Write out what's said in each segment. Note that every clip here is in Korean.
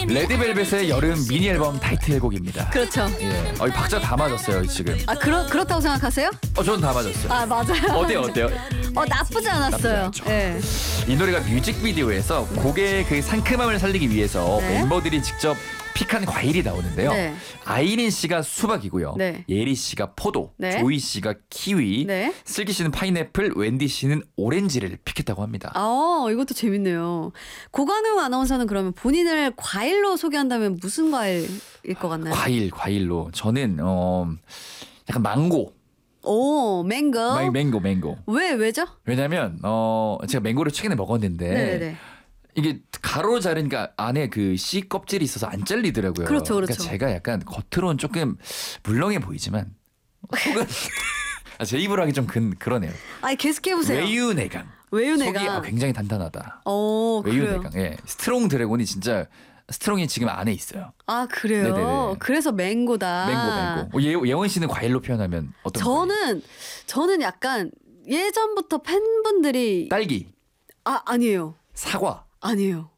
레드벨벳의 여름 미니 앨범 타이틀곡입니다. 그렇죠. 예, 박자 다 맞았어요 지금. 그렇다고 생각하세요? 저는 다 맞았어요. 맞아요. 어때요? 나쁘지 않았어요. 나쁘지 않죠. 예. 이 노래가 뮤직비디오에서 곡의 그 상큼함을 살리기 위해서 네. 멤버들이 직접 픽한 과일이 나오는데요. 네. 아이린 씨가 수박이고요. 네. 예리 씨가 포도, 네. 조이 씨가 키위, 네. 슬기 씨는 파인애플, wendy 씨는 오렌지를 픽했다고 합니다. 이것도 재밌네요. 고관웅 아나운서는 그러면 본인을 과일로 소개한다면 무슨 과일일 것 같나요? 과일로 저는 약간 망고. 오, 맹고. 맹고. 왜죠? 왜냐면 제가 맹고를 최근에 먹었는데 네네. 이게 가로 자르니까 안에 그 씨 껍질이 있어서 안 잘리더라고요. 그렇죠. 그러니까 제가 약간 겉으로는 조금 물렁해 보이지만 속은 제 입으로 하기 좀 그러네요. 계속해 보세요. 외유내강. 외유내강. 속이 굉장히 단단하다. 그래요. 외유내강. 예, 스트롱 드래곤이 진짜 스트롱이 지금 안에 있어요. 그래요. 네네네. 그래서 맹고다. 맹고. 예원 씨는 과일로 표현하면 어떤 과일? 저는 약간 예전부터 팬분들이 딸기, 아니에요. 사과. 아니에요.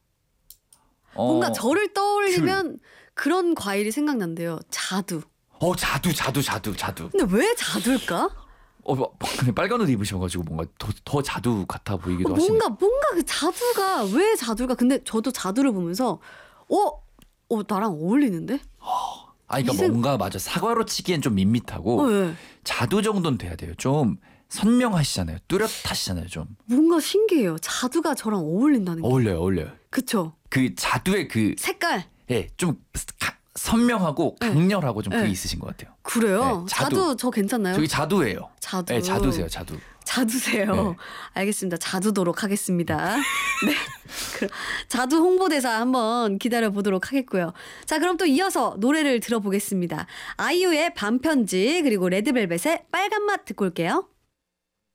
뭔가 저를 떠올리면 그런 과일이 생각난대요. 자두. 자두. 근데 왜 자두일까? 빨간 옷 입으셔가지고 뭔가 더 자두 같아 보이기도 하시네. 뭔가 그 자두가 왜 자두가? 근데 저도 자두를 보면서 나랑 어울리는데? 그러니까 뭔가 맞아. 사과로 치기엔 좀 밋밋하고 네. 자두 정도는 돼야 돼요. 좀 선명하시잖아요. 뚜렷하시잖아요. 좀 뭔가 신기해요. 자두가 저랑 어울린다는 게. 어울려요. 그쵸? 그 자두의 그 색깔. 좀 선명하고 강렬하고 좀 그게 네. 있으신 것 같아요. 그래요? 네, 자두 저 괜찮나요? 저기 자두예요. 자두. 네, 자두세요. 자두. 자두세요. 네. 알겠습니다. 자두도록 하겠습니다. 네. 자두 홍보대사 한번 기다려 보도록 하겠고요. 자, 그럼 또 이어서 노래를 들어보겠습니다. 아이유의 반편지 그리고 레드벨벳의 빨간맛 듣고 올게요.